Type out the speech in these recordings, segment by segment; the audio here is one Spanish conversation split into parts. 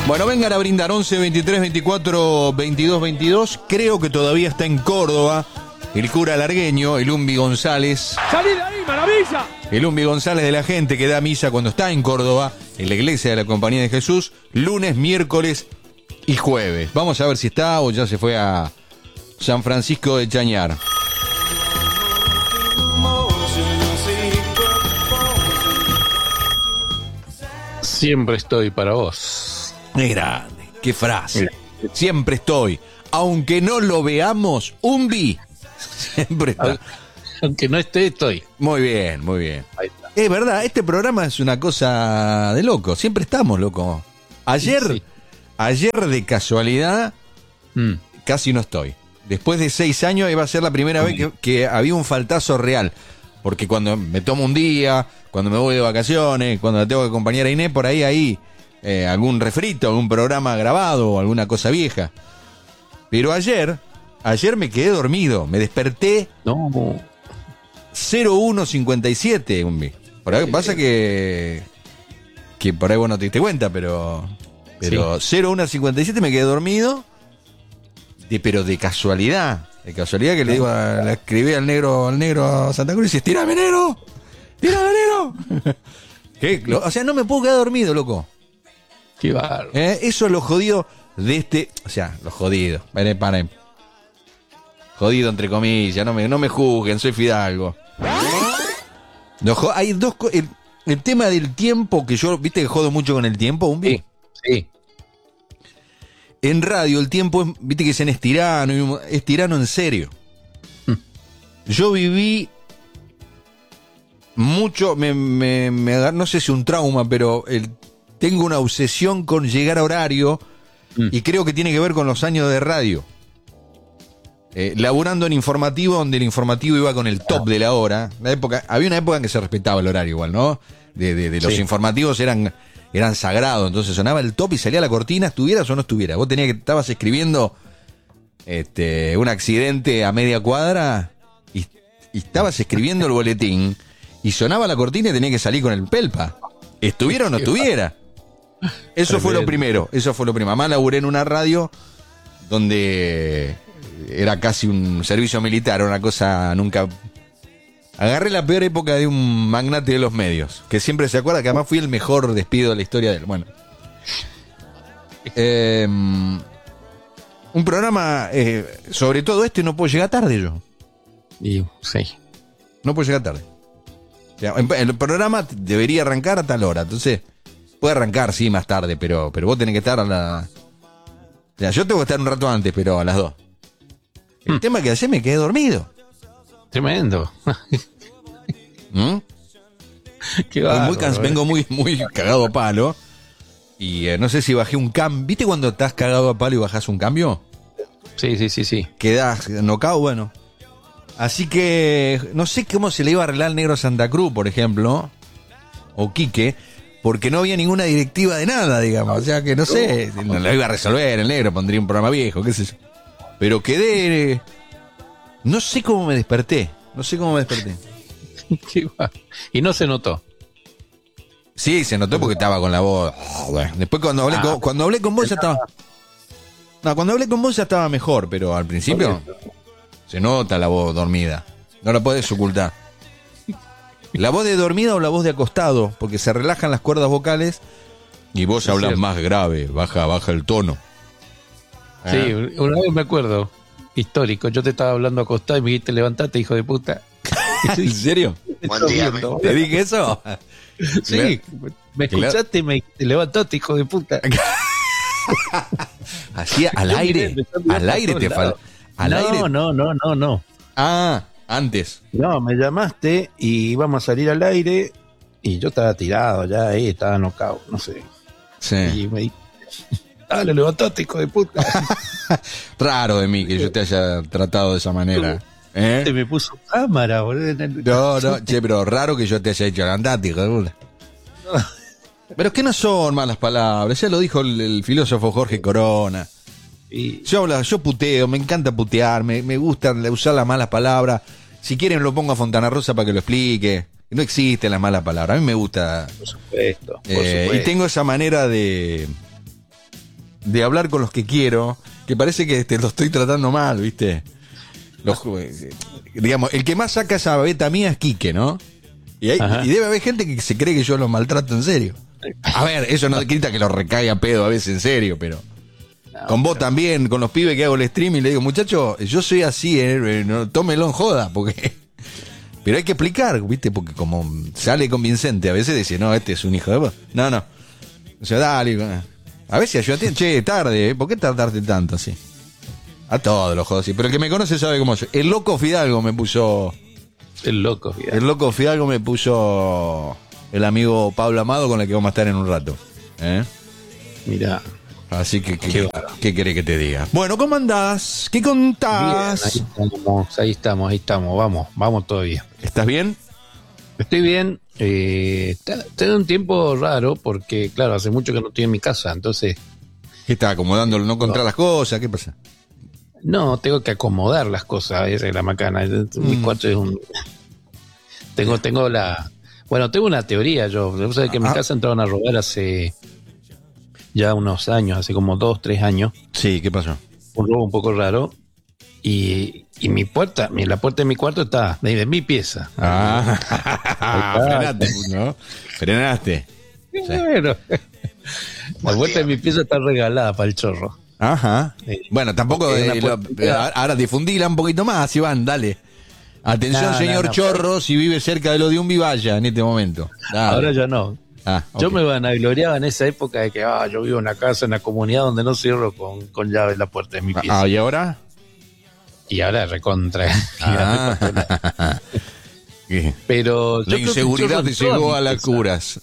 Bueno, vengan a brindar 11 23 24 22 22. Creo que todavía está en Córdoba el cura largueño, el Umbi González. ¡Salí de ahí, maravilla! El Umbi González de la gente que da misa cuando está en Córdoba, en la iglesia de la Compañía de Jesús, lunes, miércoles y jueves. Vamos a ver si está o ya se fue a San Francisco de Chañar. Siempre estoy para vos. Es grande, qué frase. Siempre estoy. Aunque no lo veamos, Umbi siempre está. Aunque no esté, estoy. Muy bien, muy bien. Ahí está. Es verdad, este programa es una cosa de loco. Siempre estamos, loco. Ayer de casualidad, casi no estoy. Después de 6 años iba a ser la primera vez que había un faltazo real. Porque cuando me tomo un día, cuando me voy de vacaciones, cuando la tengo que acompañar a Inés, por ahí algún refrito, algún programa grabado o alguna cosa vieja. Pero ayer me quedé dormido, me desperté. No. 0157, Umbi. Por ahí pasa que por ahí vos no te diste cuenta, pero 0157 me quedé dormido, pero de casualidad que le digo, le escribí al negro Santa Cruz y dice, ¡tírame, negro! O sea, no me puedo quedar dormido, loco. Qué bárbaro. Eso es lo jodido de este, o sea, lo jodido. Paren. Jodido entre comillas, no me juzguen, soy Fidalgo. Hay dos cosas. El tema del tiempo, que yo, viste que jodo mucho con el tiempo, Umbi. Sí. En radio el tiempo es, viste que es tirano en serio. Yo viví mucho, no sé si un trauma, pero tengo una obsesión con llegar a horario y creo que tiene que ver con los años de radio. Laburando en informativo, donde el informativo iba con el top de la hora. Había una época en que se respetaba el horario igual, ¿no? De los informativos eran sagrados, entonces sonaba el top y salía la cortina, estuvieras o no estuvieras. Vos estabas escribiendo un accidente a media cuadra y estabas escribiendo el boletín y sonaba la cortina y tenía que salir con el pelpa. Estuviera o no estuviera. Eso fue lo primero. Además laburé en una radio donde era casi un servicio militar, una cosa nunca... Agarré la peor época de un magnate de los medios, que siempre se acuerda que además fui el mejor despido de la historia de él. Bueno. Un programa, sobre todo no puedo llegar tarde yo. Sí. No puedo llegar tarde. O sea, el programa debería arrancar a tal hora, entonces puede arrancar, sí, más tarde, pero vos tenés que estar a la... O sea, yo tengo que estar un rato antes, pero a las 2. El tema que ayer me quedé dormido. Tremendo. Qué Vengo muy cagado a palo. Y no sé si bajé un cambio. ¿Viste cuando estás cagado a palo y bajás un cambio? Sí. Quedás knockout, bueno. Así que no sé cómo se le iba a arreglar al negro Santa Cruz, por ejemplo, o Quique, porque no había ninguna directiva de nada, digamos. O sea que no sé, no lo iba a resolver el negro, pondría un programa viejo, qué sé yo. Pero quedé... No sé cómo me desperté. Qué guay. Y no se notó. Sí, se notó porque estaba con la voz. Después cuando hablé con vos ya estaba... No, cuando hablé con vos ya estaba mejor, pero al principio se nota la voz dormida. No la podés ocultar. ¿La voz de dormida o la voz de acostado? Porque se relajan las cuerdas vocales y vos hablas más grave, baja el tono. Sí, una vez me acuerdo, histórico, yo te estaba hablando acostado y me dijiste levantate, hijo de puta. ¿En serio? ¿Te dije eso? Sí, me escuchaste y me dijiste levantate, hijo de puta. Así al aire te falta. No. Ah, antes. No, me llamaste y íbamos a salir al aire y yo estaba tirado ya, estaba knockout, no sé. Sí. Y me dijiste, dale, levantate, hijo de puta. Raro de mí que yo te haya tratado de esa manera. Te me puso cámara, boludo. No, che, pero raro que yo te haya dicho levantate, hijo de puta. Pero es que no son malas palabras, ya lo dijo el filósofo Jorge Corona. Yo puteo, me encanta putear, me gusta usar las malas palabras. Si quieren lo pongo a Fontana Rosa para que lo explique. No existen las malas palabras, a mí me gusta. Por supuesto. Y tengo esa manera de de hablar con los que quiero, que parece que lo estoy tratando mal, ¿viste? Digamos, el que más saca esa beta mía es Quique, ¿no? Y debe haber gente que se cree que yo los maltrato en serio. A ver, eso no quita que los recaiga a pedo a veces en serio, pero... Con vos también, con los pibes que hago el stream y le digo, muchachos, yo soy así, no, tómelo en joda, porque... Pero hay que explicar, ¿viste? Porque como sale convincente, a veces dice, no, este es un hijo de vos. No. O sea, dale. A veces yo che, tarde, ¿por qué tardarte tanto así? A todos los jodos así. Pero el que me conoce sabe cómo soy. El loco Fidalgo me puso... El loco Fidalgo me puso el amigo Pablo Amado, con el que vamos a estar en un rato. Mirá. Así que, ¿qué querés que te diga? Bueno, ¿cómo andás? ¿Qué contás? Bien, ahí estamos, vamos todavía. ¿Estás bien? Estoy bien. Tengo un tiempo raro porque, claro, hace mucho que no estoy en mi casa, entonces... ¿Qué está acomodándolo? ¿No encontrar las cosas? ¿Qué pasa? No, tengo que acomodar las cosas, esa es la macana. Mi cuarto es un... Tengo la... Bueno, tengo una teoría yo. Vos sabés que en mi casa entraron a robar hace... ya unos años, hace como 2, 3 años. Sí, ¿qué pasó? Un robo un poco raro. Y la puerta de mi cuarto está de mi pieza. Frenaste, ¿no? Frenaste. Sí. Bueno, la puerta de mi pieza está regalada para el chorro. Ajá. Bueno, tampoco... ahora difundila un poquito más, Iván, dale. Atención, señor Chorro, si vive cerca de lo de un vivalla en este momento. Dale. Ahora ya no. Okay. Yo me vanagloriaba en esa época de que yo vivo en una casa, en una comunidad donde no cierro con llave la puerta de mi pieza. ¿Y ahora? Y ahora recontra. Pero la inseguridad te llevó a las curas.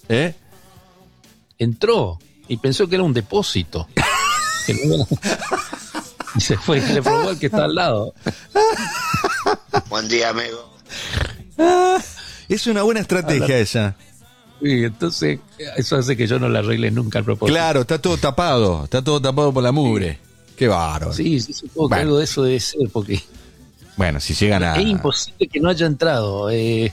Entró y pensó que era un depósito. Y se fue y le probó al que está al lado. Buen día, amigo. Es una buena estrategia esa. Sí, entonces eso hace que yo no la arregle nunca al propósito. Claro, está todo tapado por la mugre. Qué bárbaro. Sí, supongo que algo de eso debe ser, porque... Bueno, si llegan a... Es imposible que no haya entrado.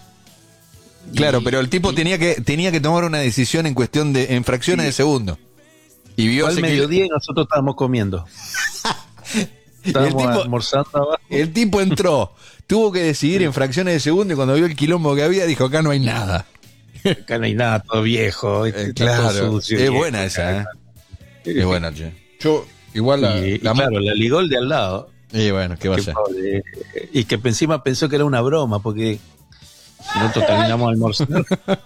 Claro, pero el tipo tenía que tomar una decisión en fracciones de segundo. Y vio al mediodía y nosotros estábamos comiendo. Estábamos almorzando abajo. El tipo entró, tuvo que decidir en fracciones de segundo y cuando vio el quilombo que había dijo, acá no hay nada. Acá no hay nada, todo viejo. Claro, todo sucio, es buena esa, Es buena, che. Yo, igual claro, la ligó el de al lado. Y bueno, ¿qué va a ser? Y que encima pensó que era una broma, porque nosotros terminamos de almorzar.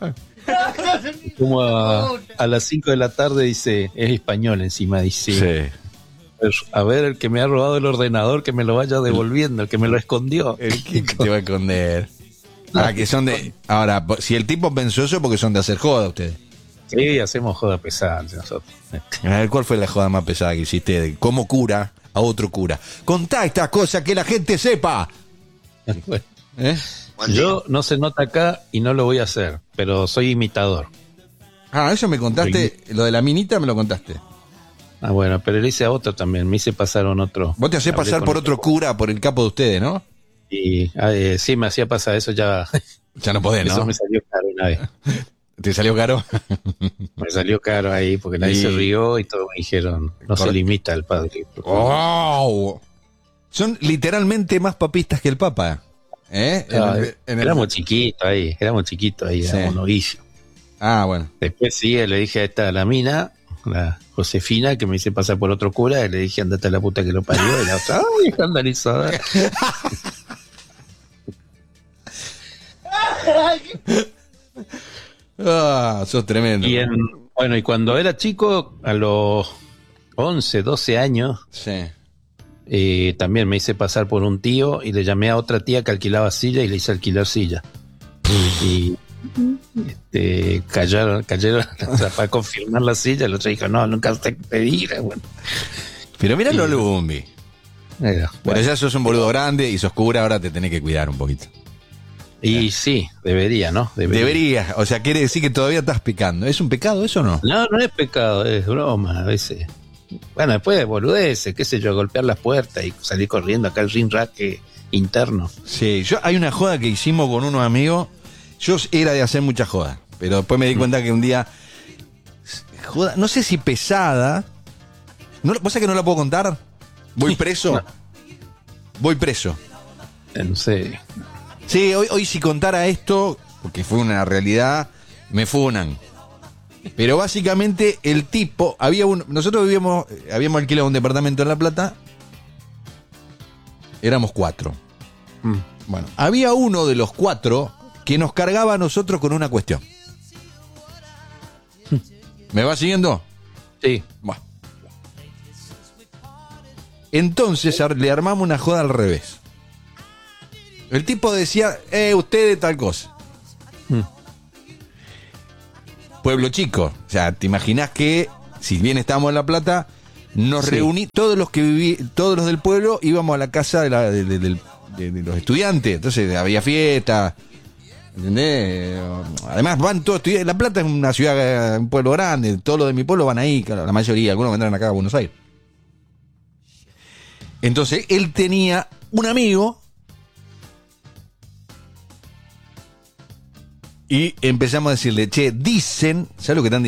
Como a las 5 de la tarde dice, es español encima, dice. Sí. A ver, el que me ha robado el ordenador, que me lo vaya devolviendo, el que me lo escondió. El que te va a esconder. Ahora, si el tipo pensó eso, porque son de hacer joda ustedes. Sí, hacemos joda pesada nosotros. A ver, ¿cuál fue la joda más pesada que hiciste de cómo cura a otro cura? Contá estas cosas que la gente sepa. Bueno, yo no se nota acá y no lo voy a hacer, pero soy imitador. Eso me contaste, lo de la minita me lo contaste. Bueno, pero le hice a otro también, me hice pasar a otro. Vos te hacés pasar por otro cura, por el capo de ustedes, ¿no? Y sí, me hacía pasar eso ya. Ya no podés, ¿no? Eso me salió caro una vez. ¿Te salió caro? Me salió caro ahí porque nadie se rió y todos me dijeron, no se limita al padre. ¡Oh! Son literalmente más papistas que el Papa. Éramos chiquitos ahí, éramos novicios. Bueno. Después sí, le dije a la mina, la Josefina, que me hice pasar por otro cura, y le dije, andate a la puta que lo parió, y la otra, ¡ay, escandalizada! Sos tremendo. Y cuando era chico, a los 11, 12 años, también me hice pasar por un tío y le llamé a otra tía que alquilaba silla y le hice alquilar silla. Y cayeron o sea, para confirmar la silla. El otro dijo, no, nunca te pedí. Bueno. Pero míralo, Lumbi. Pero ya sos un boludo grande y sos cura, ahora te tenés que cuidar un poquito. Y sí, debería, ¿no? Debería. O sea, quiere decir que todavía estás pecando. ¿Es un pecado eso o no? No, no es pecado, es broma a veces. Bueno, después de boludeces, qué sé yo, golpear las puertas y salir corriendo acá el rinraque interno. Sí, hay una joda que hicimos con unos amigos. Yo era de hacer mucha joda, pero después me di cuenta que un día, joda, no sé si pesada, ¿No, ¿Vos sabés que no la puedo contar? ¿Voy preso? No. Voy preso. No sé. Sí, hoy si contara esto, porque fue una realidad, me funan. Pero básicamente el tipo, nosotros habíamos alquilado un departamento en La Plata, éramos 4. Bueno, había uno de los 4 que nos cargaba a nosotros con una cuestión. ¿Me va siguiendo? Sí. Bueno. Entonces le armamos una joda al revés. El tipo decía, usted de tal cosa. Pueblo chico. O sea, te imaginás que, si bien estábamos en La Plata, nos reuní, todos los del pueblo íbamos a la casa de los estudiantes. Entonces había fiesta. ¿Entendés? Además van todos estudiantes. La Plata es una ciudad, un pueblo grande. Todos los de mi pueblo van ahí, la mayoría, algunos vendrán acá a Buenos Aires. Entonces él tenía un amigo y empezamos a decirle, che, dicen, ¿sabes lo que están